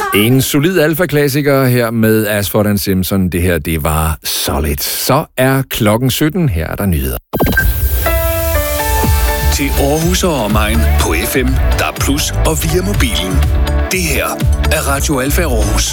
En solid alfa-klassiker her med Asford & Simpson. Det her, det var Solid. Så er klokken 17. Her er der nyheder. Til Aarhus og omegn på FM, DAB+ og via mobilen. Det her er Radio Alfa Aarhus.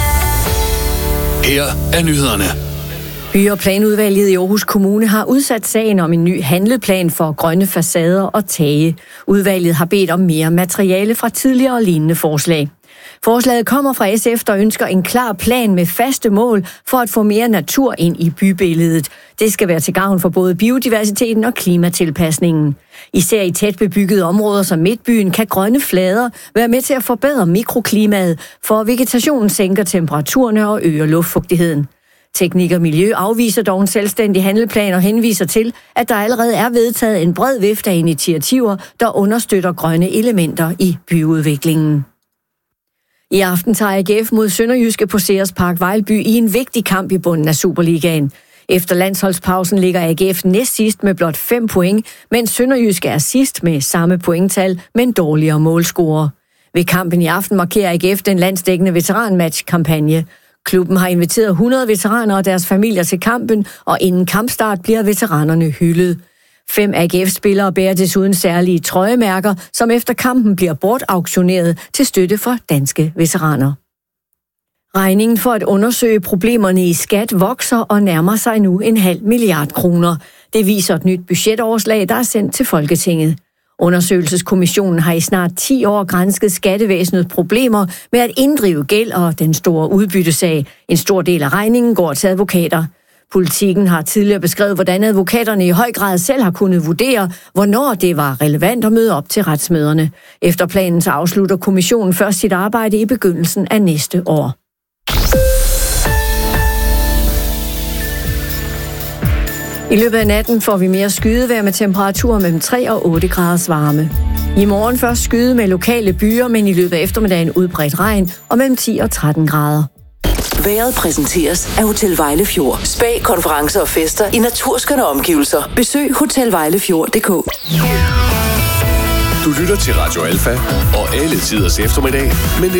Her er nyhederne. By- og planudvalget i Aarhus Kommune har udsat sagen om en ny handleplan for grønne facader og tage. Udvalget har bedt om mere materiale fra tidligere lignende forslag. Forslaget kommer fra SF, der ønsker en klar plan med faste mål for at få mere natur ind i bybilledet. Det skal være til gavn for både biodiversiteten og klimatilpasningen. Især i tæt bebyggede områder som Midtbyen kan grønne flader være med til at forbedre mikroklimaet, for vegetationen sænker temperaturerne og øger luftfugtigheden. Teknik og Miljø afviser dog en selvstændig handleplan og henviser til, at der allerede er vedtaget en bred vifte af initiativer, der understøtter grønne elementer i byudviklingen. I aften tager AGF mod Sønderjyske på Cerespark Vejlby i en vigtig kamp i bunden af Superligaen. Efter landsholdspausen ligger AGF næst sidst med blot 5 point, mens Sønderjyske er sidst med samme pointtal, men dårligere målscorer. Ved kampen i aften markerer AGF den landsdækkende veteranmatch-kampagne. Klubben har inviteret 100 veteraner og deres familier til kampen, og inden kampstart bliver veteranerne hyldet. 5 AGF-spillere bærer desuden særlige trøjemærker, som efter kampen bliver bortauktioneret til støtte for danske veteraner. Regningen for at undersøge problemerne i skat vokser og nærmer sig nu 0,5 milliard kroner. Det viser et nyt budgetoverslag, der er sendt til Folketinget. Undersøgelseskommissionen har i snart 10 år gransket skattevæsenets problemer med at inddrive gæld og den store udbyttesag. En stor del af regningen går til advokater. Politikken har tidligere beskrevet, hvordan advokaterne i høj grad selv har kunnet vurdere, hvornår det var relevant at møde op til retsmøderne. Efter planen så afslutter kommissionen først sit arbejde i begyndelsen af næste år. I løbet af natten får vi mere skydevejr med temperaturer mellem 3 og 8 graders varme. I morgen først skyde med lokale byer, men i løbet af eftermiddagen udbredt regn og mellem 10 og 13 grader. Vejret præsenteres af Hotel Vejlefjord. Spa, konferencer og fester i naturskønne omgivelser. Besøg hotelvejlefjord.dk. Du lytter til Radio Alfa og alle tiders eftermiddag med